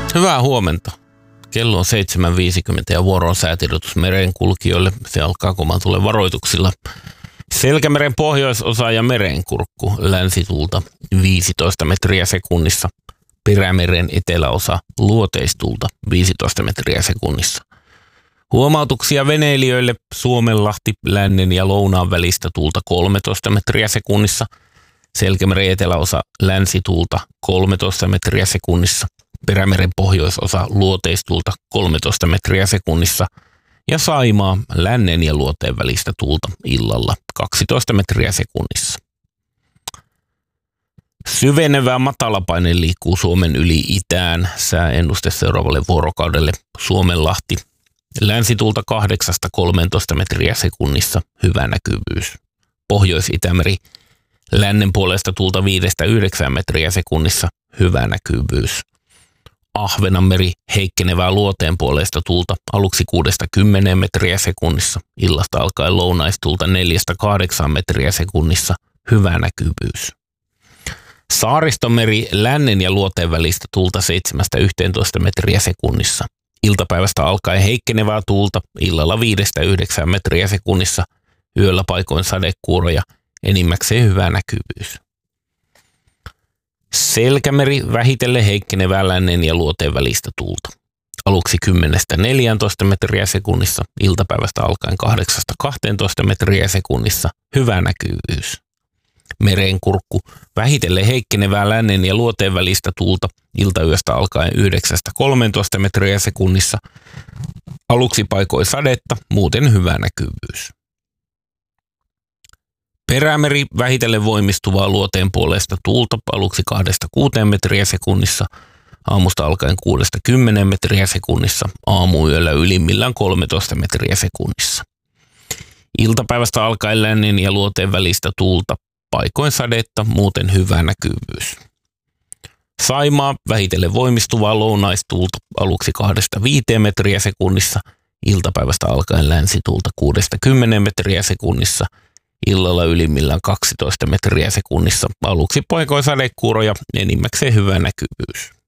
Hyvää huomenta. Kello on 7.50 ja vuoro on säätiedotus merenkulkijoille. Se alkaa komaan tulee varoituksilla. Selkämeren pohjoisosa ja merenkurkku länsituulta 15 metriä sekunnissa. Perämeren eteläosa luoteistulta 15 metriä sekunnissa. Huomautuksia veneilijöille: Suomenlahti lännen ja lounaan välistä tuulta 13 metriä sekunnissa. Selkämeren eteläosa länsituulta 13 metriä sekunnissa. Perämeren pohjoisosa luoteistulta 13 metriä sekunnissa ja Saimaa lännen ja luoteen välistä tuulta illalla 12 metriä sekunnissa. Syvenevä matalapaine liikkuu Suomen yli itään. Sääennuste seuraavalle vuorokaudelle: Suomenlahti länsituulta 8-13 metriä sekunnissa, hyvä näkyvyys. Pohjois-Itämeri lännen puolesta tuulta 5-9 metriä sekunnissa, hyvä näkyvyys. Ahvenanmeri heikkenevää luoteen puolesta tuulta aluksi 6-10 metriä sekunnissa, illasta alkaen lounaistulta 4-8 metriä sekunnissa, hyvä näkyvyys. Saaristomeri lännen ja luoteen välistä tuulta 7-11 metriä sekunnissa, iltapäivästä alkaen heikkenevää tuulta illalla 5-9 metriä sekunnissa, yöllä paikoin sadekuuroja, enimmäkseen hyvä näkyvyys. Selkämeri vähitellen heikkenevää lännen ja luoteen välistä tuulta. Aluksi 10-14 metriä sekunnissa, iltapäivästä alkaen 8-12 metriä sekunnissa, hyvä näkyvyys. Merenkurkku vähitellen heikkenevää lännen ja luoteen välistä tuulta, iltayöstä alkaen 9-13 metriä sekunnissa. Aluksi paikoin sadetta, muuten hyvä näkyvyys. Perämeri vähitellen voimistuvaa luoteen puolesta tuulta aluksi 2-6 metriä sekunnissa, aamusta alkaen 6-10 metriä sekunnissa, aamuyöllä ylimmillään 13 metriä sekunnissa. Iltapäivästä alkaen lännen ja luoteen välistä tuulta, paikoin sadetta, muuten hyvä näkyvyys. Saimaa vähitellen voimistuvaa lounaistuulta aluksi 2-5 metriä sekunnissa, iltapäivästä alkaen länsituulta 6-10 metriä sekunnissa, illalla ylimmillään 12 metriä sekunnissa, aluksi paikoin sadekuuroja, enimmäkseen hyvä näkyvyys.